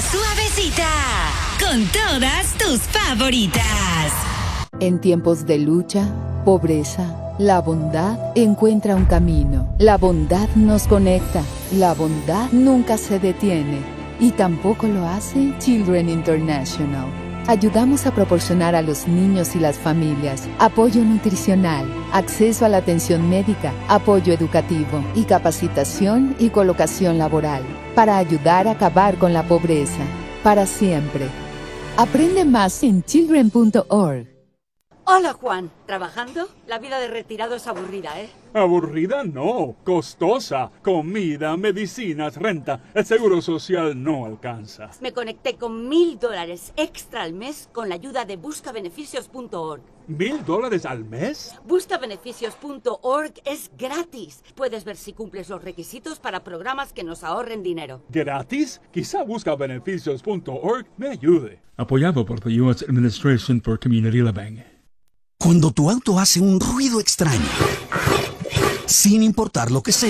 suavecita, con todas tus favoritas. En tiempos de lucha, pobreza, la bondad encuentra un camino. La bondad nos conecta. La bondad nunca se detiene. Y tampoco lo hace Children International. Ayudamos a proporcionar a los niños y las familias apoyo nutricional, acceso a la atención médica, apoyo educativo y capacitación y colocación laboral para ayudar a acabar con la pobreza para siempre. Aprende más en children.org. Hola, Juan. ¿Trabajando? La vida de retirado es aburrida, ¿eh? Aburrida no, costosa. Comida, medicinas, renta. El seguro social no alcanza. Me conecté con $1,000 extra al mes con la ayuda de buscabeneficios.org. ¿$1,000 al mes? Buscabeneficios.org es gratis. Puedes ver si cumples los requisitos para programas que nos ahorren dinero. ¿Gratis? Quizá buscabeneficios.org me ayude. Apoyado por the U.S. Administration for Community Living. Cuando tu auto hace un ruido extraño, sin importar lo que sea,